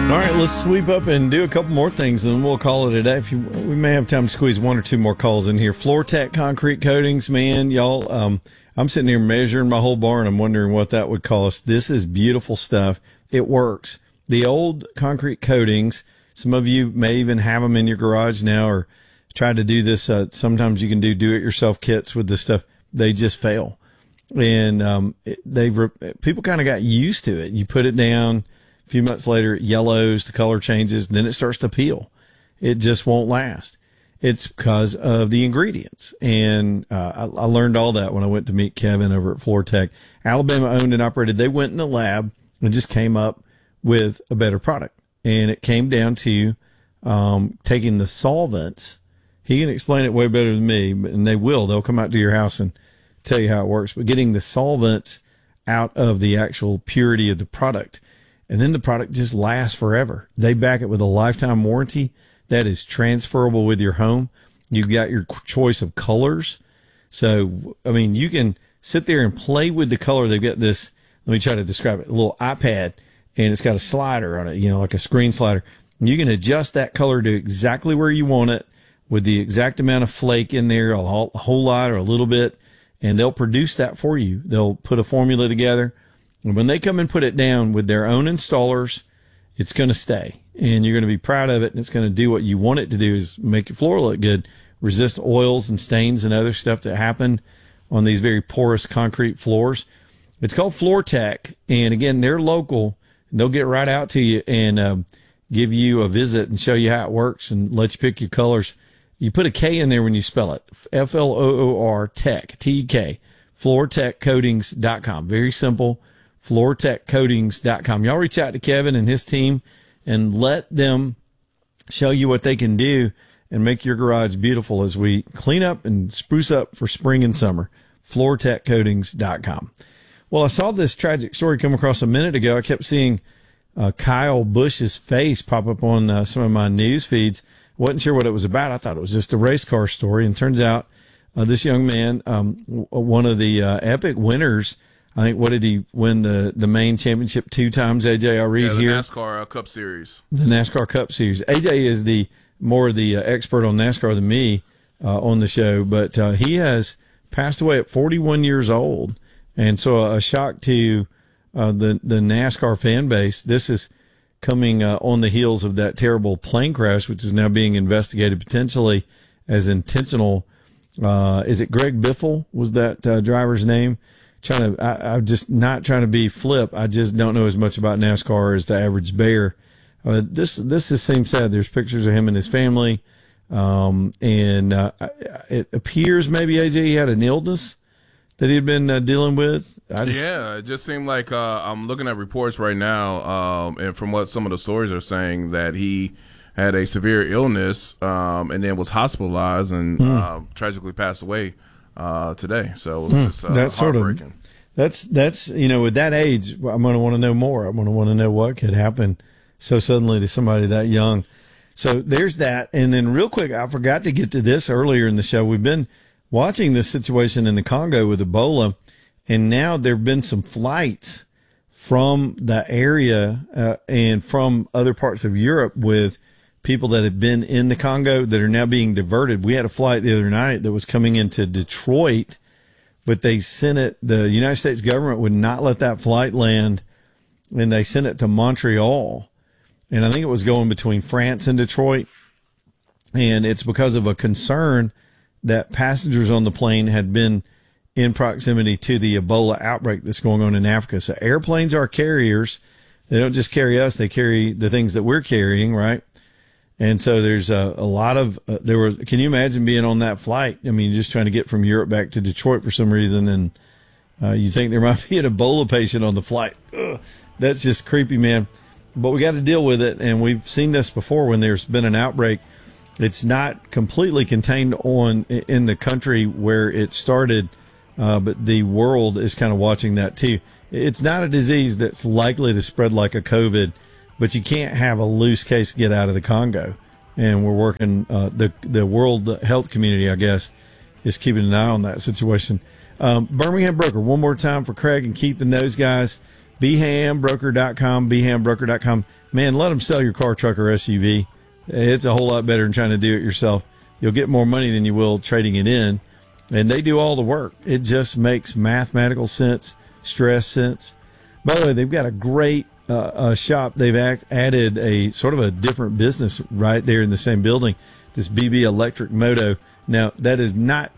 All right, let's sweep up and do a couple more things, and we'll call it a day. We may have time to squeeze one or two more calls in here. FloorTech concrete coatings, man, y'all. I'm sitting here measuring my whole barn. I'm wondering what that would cost. This is beautiful stuff. It works. The old concrete coatings, some of you may even have them in your garage now, or try to do this. Sometimes you can do-it-yourself kits with this stuff. They just fail, and people kind of got used to it. You put it down. A few months later, it yellows, the color changes, and then it starts to peel. It just won't last. It's because of the ingredients. And I learned all that when I went to meet Kevin over at FloorTech. Alabama owned and operated. They went in the lab and just came up with a better product. And it came down to taking the solvents. He can explain it way better than me, and they will. They'll come out to your house and tell you how it works. But getting the solvents out of the actual purity of the product. And then the product just lasts forever. They back it with a lifetime warranty that is transferable with your home. You've got your choice of colors. So, I mean, you can sit there and play with the color. They've got this, let me try to describe it, a little iPad, and it's got a slider on it, like a screen slider. And you can adjust that color to exactly where you want it with the exact amount of flake in there, a whole lot or a little bit, and they'll produce that for you. They'll put a formula together. And when they come and put it down with their own installers, it's going to stay. And you're going to be proud of it, and it's going to do what you want it to do, is make your floor look good, resist oils and stains and other stuff that happen on these very porous concrete floors. It's called FloorTech, and again, they're local. They'll get right out to you and give you a visit and show you how it works and let you pick your colors. You put a K in there when you spell it, Floor Tech, T-E-K, FloorTechCoatings.com. Very simple. FloorTechCoatings.com. Y'all reach out to Kevin and his team and let them show you what they can do and make your garage beautiful as we clean up and spruce up for spring and summer. FloorTechCoatings.com. Well, I saw this tragic story come across a minute ago. I kept seeing Kyle Busch's face pop up on some of my news feeds. Wasn't sure what it was about. I thought it was just a race car story. And turns out this young man, one of the epic winners, I think, what did he win the main championship 2 times, AJ? I'll read here. The NASCAR Cup Series. The NASCAR Cup Series. AJ is the expert on NASCAR than me on the show, but he has passed away at 41 years old. And so a shock to the NASCAR fan base. This is coming on the heels of that terrible plane crash, which is now being investigated potentially as intentional. Is it Greg Biffle was that driver's name? I'm just not trying to be flip. I just don't know as much about NASCAR as the average bear. This just seems sad. There's pictures of him and his family. And it appears maybe AJ he had an illness that he'd been dealing with. It just seemed like I'm looking at reports right now, and from what some of the stories are saying, that he had a severe illness and then was hospitalized and tragically passed away today. So it's that's heartbreaking. That's with that age, I'm going to want to know more. I'm going to want to know what could happen so suddenly to somebody that young. So there's that. And then real quick, I forgot to get to this earlier in the show. We've been watching this situation in the Congo with Ebola, and now there have been some flights from the area and from other parts of Europe with people that have been in the Congo that are now being diverted. We had a flight the other night that was coming into Detroit, but they sent it, the United States government would not let that flight land, and they sent it to Montreal. And I think it was going between France and Detroit. And it's because of a concern that passengers on the plane had been in proximity to the Ebola outbreak that's going on in Africa. So airplanes are carriers. They don't just carry us, they carry the things that we're carrying, right? And so there's a lot of, can you imagine being on that flight? I mean, just trying to get from Europe back to Detroit for some reason, and you think there might be an Ebola patient on the flight. Ugh, that's just creepy, man. But we got to deal with it, and we've seen this before when there's been an outbreak. It's not completely contained in the country where it started, but the world is kind of watching that too. It's not a disease that's likely to spread like a COVID, but you can't have a loose case get out of the Congo. And we're working, the World Health Community, I guess, is keeping an eye on that situation. Birmingham Broker, one more time for Craig and Keith and those guys. BehamBroker.com, BehamBroker.com. man, let them sell your car, truck, or SUV. It's a whole lot better than trying to do it yourself. You'll get more money than you will trading it in, and they do all the work. It just makes mathematical sense, stress sense. By the way, they've got a great shop. They've added a sort of a different business right there in the same building, this BB Electric Moto. Now, that is not